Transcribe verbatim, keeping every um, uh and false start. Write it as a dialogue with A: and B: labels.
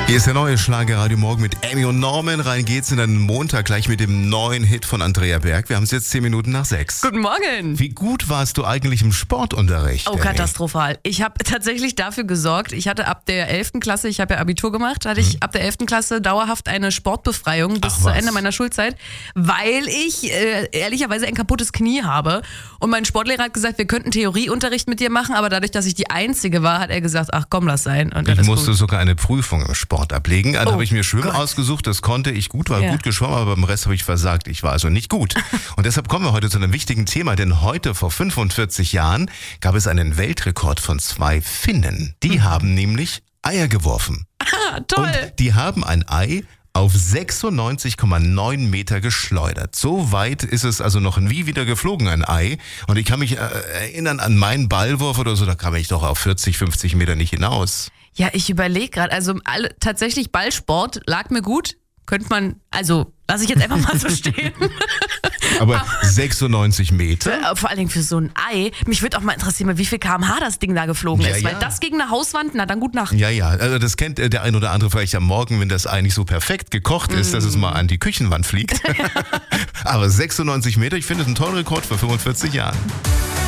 A: Hier ist der neue Schlager Radio Morgen mit Amy und Norman. Rein geht's in den Montag gleich mit dem neuen Hit von Andrea Berg. Wir haben es jetzt zehn Minuten nach sechs.
B: Guten Morgen.
A: Wie gut warst du eigentlich im Sportunterricht?
B: Oh,
A: Amy?
B: katastrophal. Ich habe tatsächlich dafür gesorgt, ich hatte ab der elften Klasse, ich habe ja Abitur gemacht, hatte ich hm. ab der elften Klasse dauerhaft eine Sportbefreiung bis
A: Ach,
B: zu
A: was?
B: Ende meiner Schulzeit, weil ich äh, ehrlicherweise ein kaputtes Knie habe. Und mein Sportlehrer hat gesagt, wir könnten Theorieunterricht mit dir machen, aber dadurch, dass ich die Einzige war, hat er gesagt, ach komm, lass sein. Und
A: ich musste gut. sogar eine Prüfung im Sport ablegen. Also
B: Oh,
A: habe ich mir Schwimmen
B: Gott.
A: ausgesucht, das konnte ich gut, war
B: Ja.
A: gut geschwommen, aber beim Rest habe ich versagt. Ich war also nicht gut. Und deshalb kommen wir heute zu einem wichtigen Thema, denn heute vor fünfundvierzig Jahren gab es einen Weltrekord von zwei Finnen. Die mhm. haben nämlich Eier geworfen.
B: Ah, toll.
A: Und die haben ein Ei auf sechsundneunzig Komma neun Meter geschleudert. So weit ist es also noch nie wieder geflogen, ein Ei. Und ich kann mich äh, erinnern an meinen Ballwurf oder so, da kam ich doch auf vierzig, fünfzig Meter nicht hinaus.
B: Ja, ich überlege gerade, also alle, tatsächlich Ballsport lag mir gut. Könnte man, also lasse ich jetzt einfach mal so stehen.
A: Aber sechsundneunzig Meter?
B: Für, vor allen Dingen für so ein Ei. Mich würde auch mal interessieren, wie viel Kilometer pro Stunde das Ding da geflogen
A: Ja,
B: ist.
A: ja.
B: Weil das gegen eine Hauswand, na dann gut Nacht.
A: Ja, ja, also das kennt äh, der ein oder andere vielleicht am Morgen, wenn das Ei nicht so perfekt gekocht ist, mm. dass es mal an die Küchenwand fliegt. Aber sechsundneunzig Meter, ich finde, das ist ein toller Rekord für fünfundvierzig Jahren.